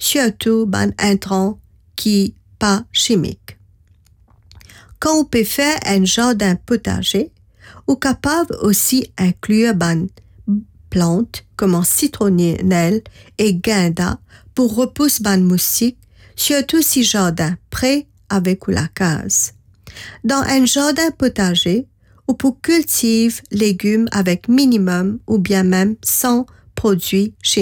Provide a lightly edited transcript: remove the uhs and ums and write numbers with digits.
surtout ban intrants qui pas chimiques. Quand on peut faire un jardin potager, on est capable aussi inclure ban plantes comme citronnelle et guinda pour repousser ban moustiques, surtout si jardin près avec la case. Dans un jardin potager, on peut cultiver légumes avec minimum ou bien même sans produits chimiques.